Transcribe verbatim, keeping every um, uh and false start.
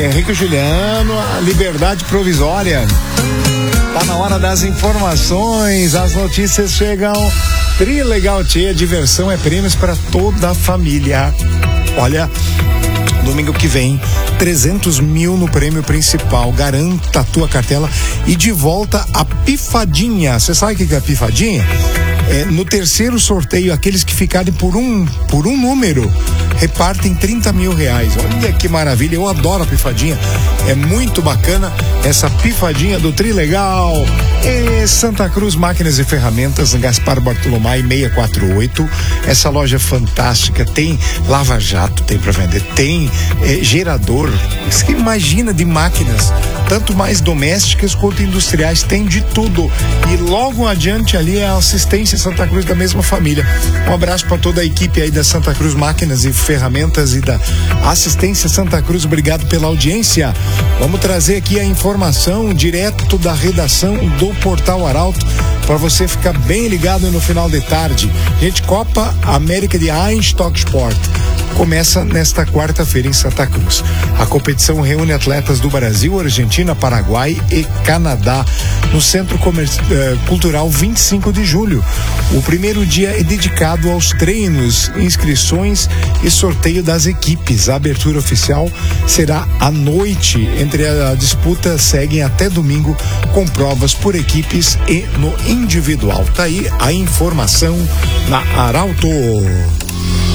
Henrique Juliano, a liberdade provisória. Tá na hora das informações, as notícias chegam. Trilegal Tia, diversão é prêmios para toda a família. Olha, domingo que vem, trezentos mil no prêmio principal. Garanta a tua cartela e de volta a pifadinha. Você sabe o que é a pifadinha? É, no terceiro sorteio, aqueles que ficarem por um, por um número repartem trinta mil reais. Olha que maravilha, eu adoro a pifadinha. É muito bacana essa pifadinha do Trilegal. E Santa Cruz Máquinas e Ferramentas, Gaspar Bartolomé seiscentos e quarenta e oito. Essa loja fantástica, tem lava-jato, tem para vender, tem é, gerador. Você imagina de máquinas, tanto mais domésticas quanto industriais, tem de tudo. E logo adiante ali é a assistência Santa Cruz da mesma família. Um abraço para toda a equipe aí da Santa Cruz Máquinas e Ferramentas e da assistência Santa Cruz. Obrigado pela audiência. Vamos trazer aqui a informação direto da redação do Portal Arauto para você ficar bem ligado no final de tarde. Gente, Copa América de Einstock Sport começa nesta quarta-feira em Santa Cruz. A competição reúne atletas do Brasil, Argentina, Paraguai e Canadá no Centro Comer- uh, Cultural vinte e cinco de julho. O primeiro dia é dedicado aos treinos, inscrições e sorteio das equipes. A abertura oficial será à noite. Entre a disputa seguem até domingo com provas por equipes e no individual. Tá aí a informação na Arauto.